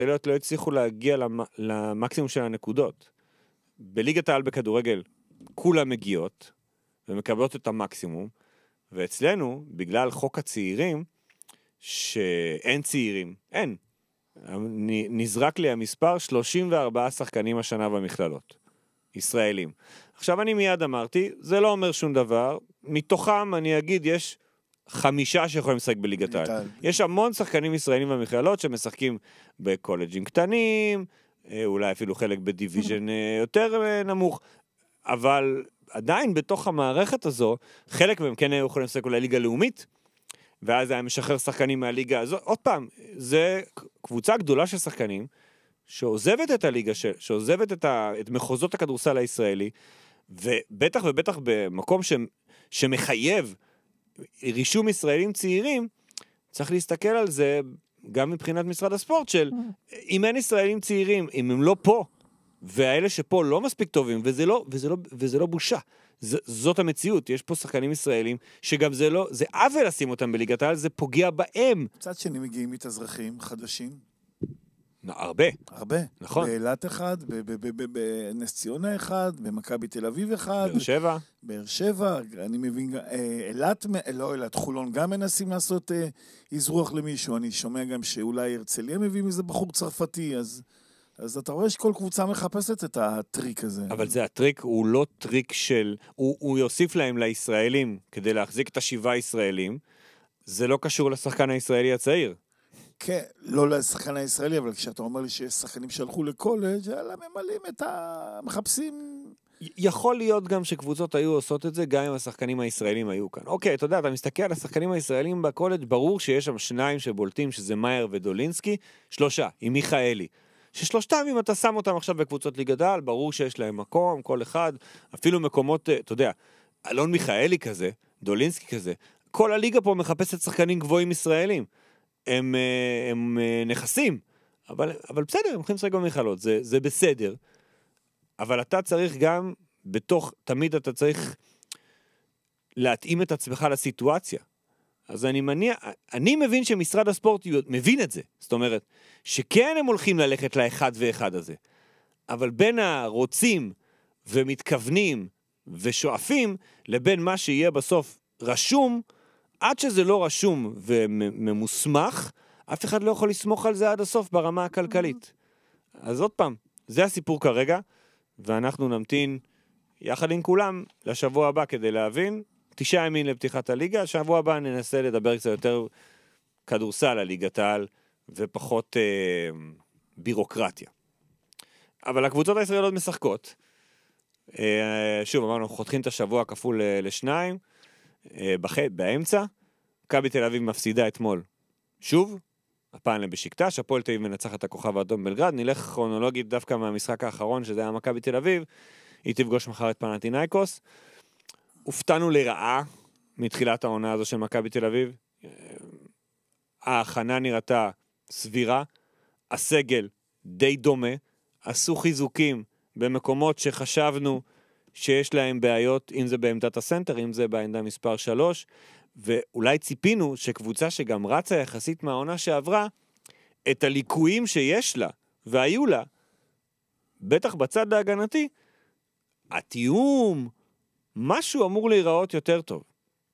לא הצליחו להגיע למקסימום של הנקודות. בליגת העל בכדורגל, כולם מגיעות, ומקבלות את המקסימום, ואצלנו, בגלל חוק הצעירים, שאין צעירים, אין. נזרק לי המספר 34 שחקנים השנה במכללות, ישראלים. עכשיו אני מיד אמרתי, זה לא אומר שום דבר, מתוכם אני אגיד, יש 5 שיכולים לשחק בליגת העל. יש המון שחקנים ישראלים במכללות שמשחקים בקולג'ים קטנים, אולי אפילו חלק בדיוויז'ן יותר נמוך, אבל עדיין בתוך המערכת הזו, חלק מהם כן יכולים לשחק אולי ליגה לאומית, ואז היה משחרר שחקנים מהליגה הזו. עוד פעם, זה קבוצה גדולה של שחקנים, שעוזבת את הליגה, שעוזבת את מחוזות הכדורסל הישראלי, ובטח ובטח במקום שמחייב רישום ישראלים צעירים, צריך להסתכל על זה גם מבחינת משרד הספורט של, אם אין ישראלים צעירים, אם הם לא פה, והאלה שפה לא מספיק טובים, וזה לא בושה. זאת המציאות, יש פה שחקנים ישראלים, שגם זה עוול לשים אותם בליגת העל, זה פוגע בהם. קצת שני מגיעים מתאזרחים חדשים. הרבה. נכון. באילת אחד, בנס ציונה אחד, במכבי תל אביב אחד. באר שבע, אני מבין, אילת, חולון גם מנסים לעשות אזרוח למישהו, אני שומע גם שאולי הרצליה מביא מזה בחור צרפתי, אז אתה רואה שכל קבוצה מחפשת את הטריק הזה. אבל זה הטריק, הוא לא טריק הוא יוסיף להם לישראלים, כדי להחזיק את 7 ישראלים, זה לא קשור לשחקן הישראלי הצעיר. כן, לא לשחקן הישראלי, אבל כשאתה אומר לי שיש שחקנים שהלכו לקולג', אלא ממלאים מחפשים. יכול להיות גם שקבוצות היו עושות את זה, גם אם השחקנים הישראלים היו כאן. אוקיי, אתה יודע, אתה מסתכל על השחקנים הישראלים בקולג', ברור שיש שם 2 שבולטים, שזה מאייר ודולינסקי, 3, עם מיכאלי. ששלושתם, אם אתה שם אותם עכשיו בקבוצות ליגת העל, ברור שיש להם מקום, כל אחד, אפילו מקומות, אתה יודע, אלון מיכאלי כזה, דולינסקי כזה, כל הליגה פה מחפשת שחקנים גבוהים ישראלים. הם נכסים, אבל בסדר, הם יכולים לשחק במכללות, זה בסדר, אבל אתה צריך גם, תמיד אתה צריך להתאים את עצמך לסיטואציה. אז אני מבין שמשרד הספורט מבין את זה, זאת אומרת, שכן הם הולכים ללכת לאחד ואחד הזה, אבל בין הרוצים ומתכוונים ושואפים, לבין מה שיהיה בסוף רשום, עד שזה לא רשום וממוסמך, אף אחד לא יכול לסמוך על זה עד הסוף ברמה הכלכלית. אז עוד פעם, זה הסיפור כרגע, ואנחנו נמתין יחד עם כולם לשבוע הבא כדי להבין, 9 ימים לפתיחת הליגה, השבוע הבא ננסה לדבר קצת יותר כדורסל על ליגת העל, ופחות בירוקרטיה. אבל הקבוצות הישראליות משחקות. שוב, אמרנו, חותכים את השבוע כפול ל2, באמצע, מכבי תל אביב מפסידה אתמול. שוב, הפעם לבשיקטש, הפועל תל אביב מנצחת את הכוכב האדום בלגרד, נלך כרונולוגית דווקא מהמשחק האחרון, שזה היה מכבי תל אביב, היא תפגוש מחר את פנתינייקוס. הופתענו לרעה מתחילת העונה הזו של מכבי תל אביב. ההכנה נראתה סבירה, הסגל די דומה, עשו חיזוקים במקומות שחשבנו שיש להם בעיות, אם זה בעמדת הסנטר, אם זה בעמדה מספר 3, ואולי ציפינו שקבוצה שגם רצה יחסית מהעונה שעברה, את הליקויים שיש לה, והיו לה, בטח בצד ההגנתי, התיאום, משהו אמור להיראות יותר טוב.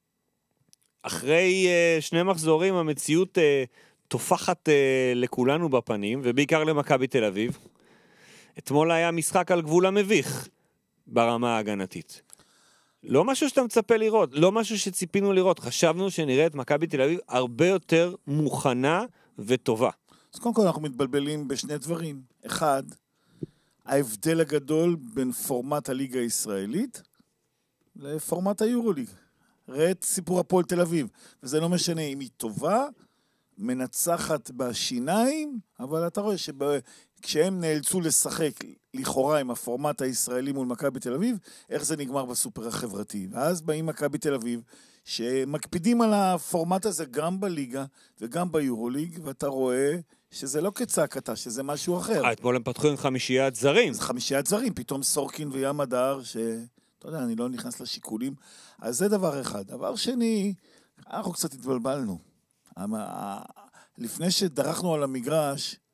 אחרי 2 מחזורים, המציאות תופחת לכולנו בפנים, ובעיקר למכבי תל אביב. אתמול היה משחק על גבול המביך, ברמה ההגנתית. לא משהו שאתה מצפה לראות, לא משהו שציפינו לראות. חשבנו שנראה את מכבי תל אביב הרבה יותר מוכנה וטובה. אז קודם כל אנחנו מתבלבלים בשני דברים. אחד, ההבדל הגדול בין פורמט הליגה הישראלית לפורמט היורוליג. ראה את סיפור הפועל תל אביב, וזה לא משנה אם היא טובה, מנצחת בשיניים, אבל אתה רואה כשהם נאלצו לשחק לכאורה עם הפורמט הישראלי מול מכבי תל אביב, איך זה נגמר בסופר החברתי. ואז באים מכבי תל אביב, שמקפידים על הפורמט הזה גם בליגה וגם ביורוליג, ואתה רואה שזה לא כצעקתה, שזה משהו אחר. אתמול הם פתחו עם 5 זרים. זה 5 זרים, פתאום סורקין וים הדר, אתה יודע, אני לא נכנס לשיקולים. אז זה דבר אחד. דבר שני, אנחנו קצת התבלבלנו. לפני שדרכנו על המגרש,